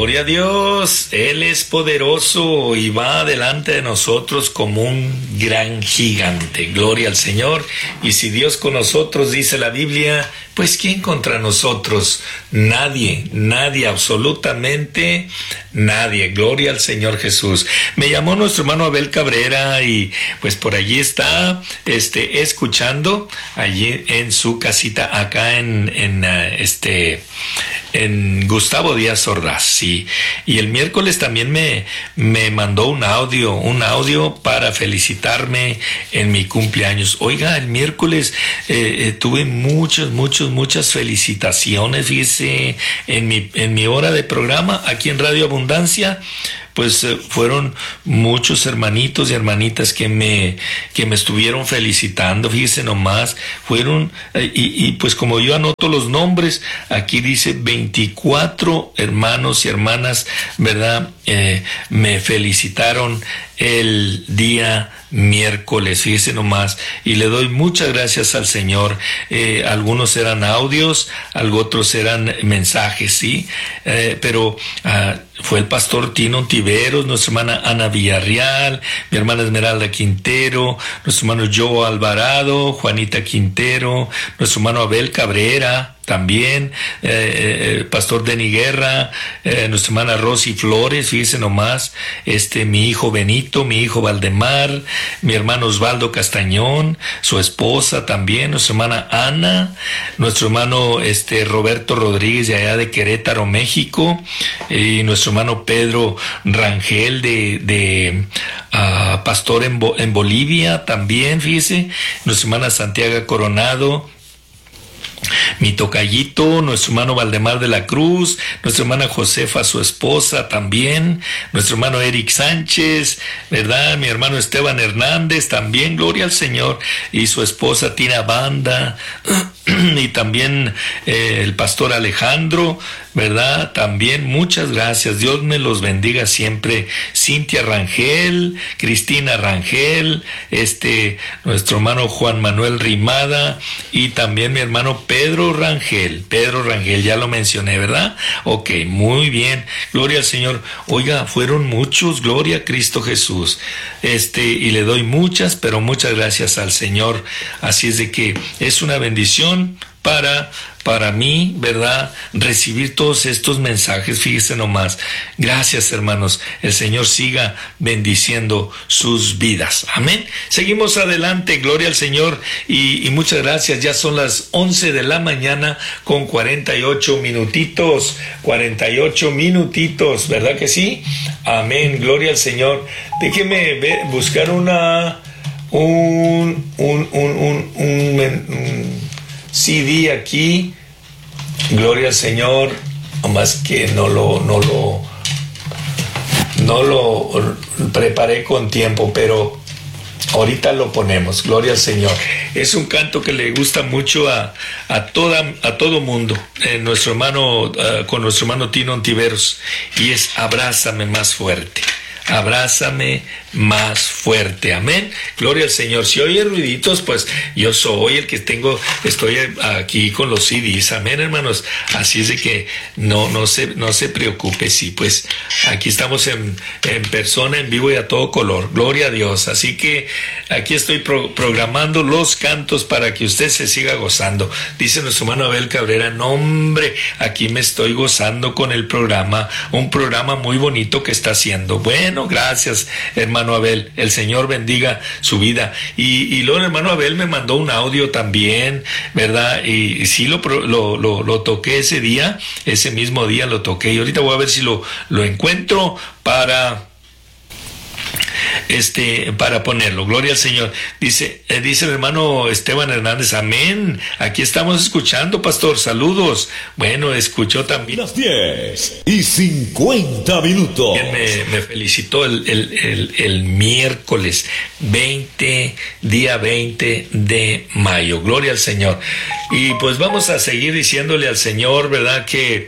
Gloria a Dios, Él es poderoso y va delante de nosotros como un gran gigante. Gloria al Señor. Y si Dios con nosotros, dice la Biblia, pues ¿quién contra nosotros? Nadie, nadie, absolutamente nadie. Gloria al Señor Jesús. Me llamó nuestro hermano Abel Cabrera y pues por allí está escuchando, allí en su casita acá en Gustavo Díaz Ordaz, sí. Y el miércoles también me mandó un audio para felicitarme en mi cumpleaños. Oiga, el miércoles tuve muchas felicitaciones, fíjese, en mi hora de programa aquí en Radio Abundancia. Pues fueron muchos hermanitos y hermanitas que me estuvieron felicitando, fíjese nomás, fueron, y pues como yo anoto los nombres, aquí dice 24 hermanos y hermanas, ¿verdad? Me felicitaron el día miércoles, fíjese nomás, y le doy muchas gracias al Señor. Algunos eran audios, otros eran mensajes, sí, pero fue el pastor Tino Ontiveros, nuestra hermana Ana Villarreal, mi hermana Esmeralda Quintero, nuestro hermano Joe Alvarado, Juanita Quintero, nuestro hermano Abel Cabrera, también, pastor Denny Guerra, nuestra hermana Rosy Flores, fíjese nomás, mi hijo Benito, mi hijo Valdemar, mi hermano Osvaldo Castañón, su esposa también, nuestra hermana Ana, nuestro hermano Roberto Rodríguez de allá de Querétaro, México, y nuestro hermano Pedro Rangel de pastor en Bolivia también, fíjese, nuestra hermana Santiago Coronado, mi tocayito, nuestro hermano Valdemar de la Cruz, nuestra hermana Josefa, su esposa también, nuestro hermano Eric Sánchez, ¿verdad? Mi hermano Esteban Hernández también, gloria al Señor, y su esposa Tina Banda, y también el pastor Alejandro, ¿verdad? También muchas gracias, Dios me los bendiga siempre. Cintia Rangel, Cristina Rangel, nuestro hermano Juan Manuel Rimada, y también mi hermano Pedro Rangel, ya lo mencioné, ¿verdad? Ok, muy bien, gloria al Señor. Oiga, fueron muchos, gloria a Cristo Jesús, y le doy muchas gracias al Señor. Así es de que es una bendición para mí, ¿verdad? Recibir todos estos mensajes, fíjese nomás. Gracias, hermanos. El Señor siga bendiciendo sus vidas. Amén. Seguimos adelante, gloria al Señor, y muchas gracias. Ya son las 11 de la mañana con 48 minutitos, ¿verdad que sí? Amén, gloria al Señor. Déjeme buscar un CD aquí, gloria al Señor, más que no lo preparé con tiempo, pero ahorita lo ponemos, gloria al Señor. Es un canto que le gusta mucho a todo mundo, nuestro hermano, con nuestro hermano Tino Ontiveros, y es Abrázame más fuerte. Abrázame más fuerte, amén, gloria al Señor. Si oye ruiditos, pues yo soy el que estoy aquí con los CDs, amén, hermanos. Así es de que no se preocupe, sí, pues aquí estamos en persona, en vivo y a todo color, gloria a Dios. Así que aquí estoy programando los cantos para que usted se siga gozando. Dice nuestro hermano Abel Cabrera, no hombre, aquí me estoy gozando con el programa, un programa muy bonito que está haciendo. Bueno, gracias, hermano Abel, el Señor bendiga su vida. Y luego el hermano Abel me mandó un audio también, ¿verdad? Y sí lo toqué ese mismo día lo toqué, y ahorita voy a ver si lo encuentro para ponerlo, gloria al Señor. Dice el hermano Esteban Hernández, amén, aquí estamos escuchando, pastor, saludos. Bueno, escuchó también. Las 10:50. Me felicitó el miércoles día 20 de mayo, gloria al Señor. Y pues vamos a seguir diciéndole al Señor, ¿verdad? Que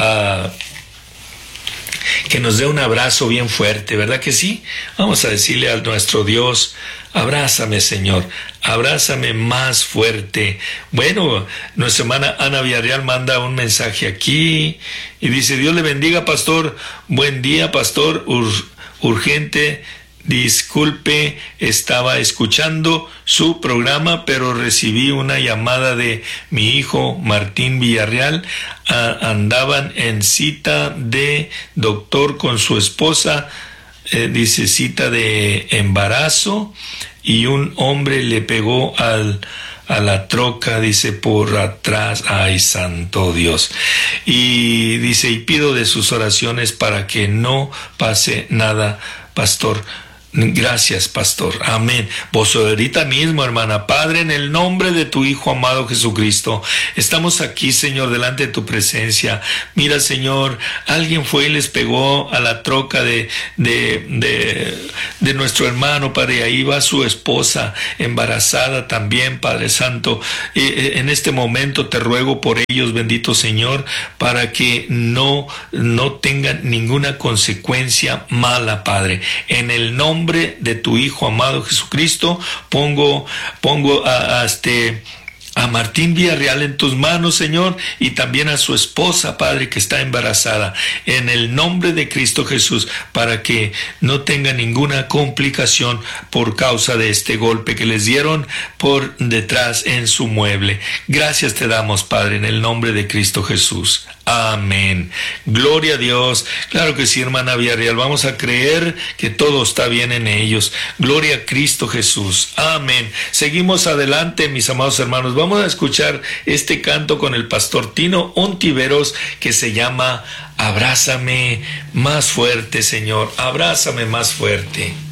nos dé un abrazo bien fuerte, ¿verdad que sí? Vamos a decirle a nuestro Dios, abrázame, Señor, abrázame más fuerte. Bueno, nuestra hermana Ana Villarreal manda un mensaje aquí y dice: Dios le bendiga, pastor. Buen día, pastor. Urgente. Disculpe, estaba escuchando su programa, pero recibí una llamada de mi hijo Martín Villarreal. Andaban en cita de doctor con su esposa, dice cita de embarazo, y un hombre le pegó a la troca, dice, por atrás. Ay, santo Dios. Y dice, y pido de sus oraciones para que no pase nada, pastor. Gracias, pastor. Amén. Vos ahorita mismo, hermana, Padre, en el nombre de tu Hijo amado Jesucristo, estamos aquí, Señor, delante de tu presencia. Mira, Señor, alguien fue y les pegó a la troca de nuestro hermano, Padre. Ahí va su esposa embarazada también, Padre Santo. En este momento te ruego por ellos, bendito Señor, para que no tengan ninguna consecuencia mala, Padre. En el nombre de tu Hijo amado Jesucristo, pongo a Martín Villarreal en tus manos, Señor, y también a su esposa, Padre, que está embarazada, en el nombre de Cristo Jesús, para que no tenga ninguna complicación por causa de este golpe que les dieron por detrás en su mueble. Gracias te damos, Padre, en el nombre de Cristo Jesús. Amén. Gloria a Dios. Claro que sí, hermana Villarreal. Vamos a creer que todo está bien en ellos. Gloria a Cristo Jesús. Amén. Seguimos adelante, mis amados hermanos. Vamos a escuchar este canto con el pastor Tino Ontiveros, que se llama Abrázame más fuerte, Señor. Abrázame más fuerte.